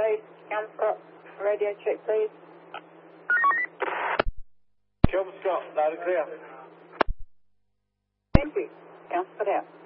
base, Scott, radio check please. Scott, loud and clear. Thank you. Scott out.